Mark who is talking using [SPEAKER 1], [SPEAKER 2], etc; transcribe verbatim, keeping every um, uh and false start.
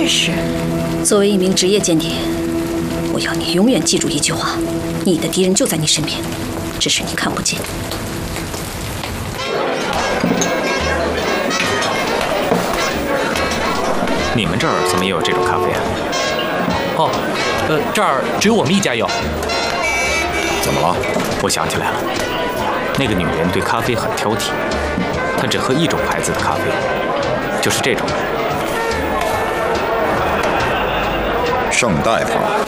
[SPEAKER 1] 件事。作为一名职业间谍，我要你永远记住一句话：你的敌人就在你身边，只是你看不见。
[SPEAKER 2] 你们这儿怎么也有这种咖啡啊？
[SPEAKER 3] 哦，呃，这儿只有我们一家有。
[SPEAKER 2] 怎么了？我想起来了，那个女人对咖啡很挑剔，她只喝一种牌子的咖啡，就是这种。
[SPEAKER 4] 圣代夫。